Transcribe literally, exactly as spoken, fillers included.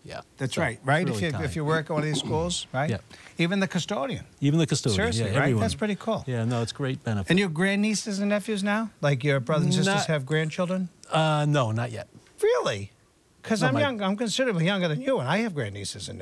Yeah. That's So, right, right? really if, you, kind. if you work at one of these schools, right? Yeah. Even the custodian. Even the custodian. Seriously, yeah, right? everyone. That's pretty cool. Yeah, no, it's great benefit. And your grandnieces and nephews now? Like your brothers and sisters Not- have grandchildren? Uh, no, not yet. Really? Because No, I'm my- young. I'm considerably younger than you, and I have grandnieces and